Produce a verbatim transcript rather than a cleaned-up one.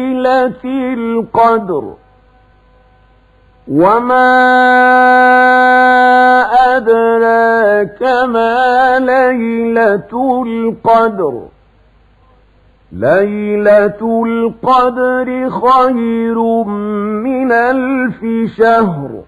ليلة القدر وما أدراك ما ليلة القدر ليلة القدر خير من ألف شهر